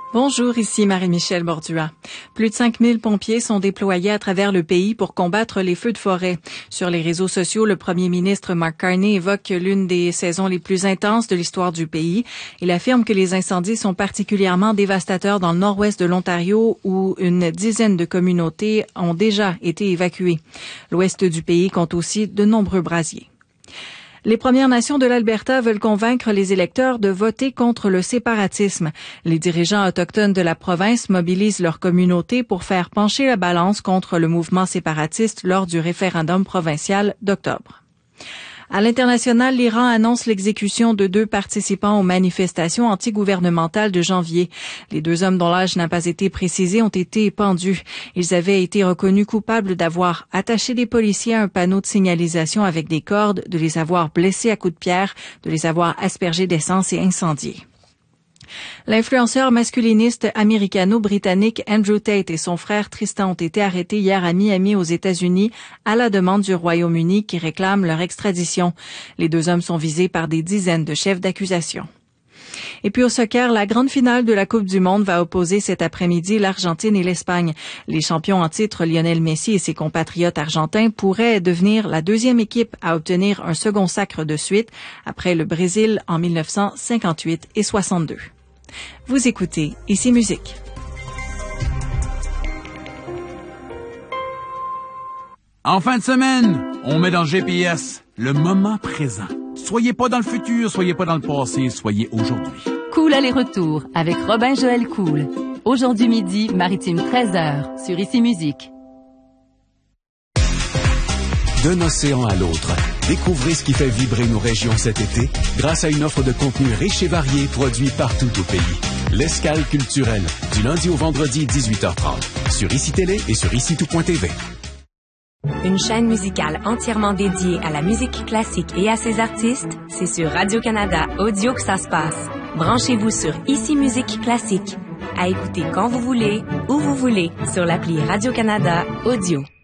Bonjour, ici Marie-Michel Bordua. Plus de 5000 pompiers sont déployés à travers le pays pour combattre les feux de forêt. Sur les réseaux sociaux, le premier ministre Mark Carney évoque l'une des saisons les plus intenses de l'histoire du pays. Il affirme que les incendies sont particulièrement dévastateurs dans le nord-ouest de l'Ontario où une dizaine de communautés ont déjà été évacuées. L'ouest du pays compte aussi de nombreux brasiers. Les Premières Nations de l'Alberta veulent convaincre les électeurs de voter contre le séparatisme. Les dirigeants autochtones de la province mobilisent leur communauté pour faire pencher la balance contre le mouvement séparatiste lors du référendum provincial d'octobre. À l'international, l'Iran annonce l'exécution de 2 participants aux manifestations antigouvernementales de janvier. Les 2 hommes dont l'âge n'a pas été précisé ont été pendus. Ils avaient été reconnus coupables d'avoir attaché des policiers à un panneau de signalisation avec des cordes, de les avoir blessés à coups de pierre, de les avoir aspergés d'essence et incendiés. L'influenceur masculiniste américano-britannique Andrew Tate et son frère Tristan ont été arrêtés hier à Miami aux États-Unis à la demande du Royaume-Uni qui réclame leur extradition. Les 2 hommes sont visés par des dizaines de chefs d'accusation. Et puis au soccer, la grande finale de la Coupe du Monde va opposer cet après-midi l'Argentine et l'Espagne. Les champions en titre Lionel Messi et ses compatriotes argentins pourraient devenir la 2e équipe à obtenir un second sacre de suite après le Brésil en 1958 et 62. Vous écoutez Ici Musique. En fin de semaine, on met dans le GPS le moment présent. Soyez pas dans le futur, soyez pas dans le passé, soyez aujourd'hui. Cool aller-retour avec Robin-Joël Cool. Aujourd'hui midi, Maritime 13h sur Ici Musique. D'un océan à l'autre, découvrez ce qui fait vibrer nos régions cet été grâce à une offre de contenu riche et varié produit partout au pays. L'escale culturelle, du lundi au vendredi 18h30, sur ICI Télé et sur ICITOUT.tv. Une chaîne musicale entièrement dédiée à la musique classique et à ses artistes, c'est sur Radio-Canada Audio que ça se passe. Branchez-vous sur Ici Musique Classique. À écouter quand vous voulez, où vous voulez, sur l'appli Radio-Canada Audio.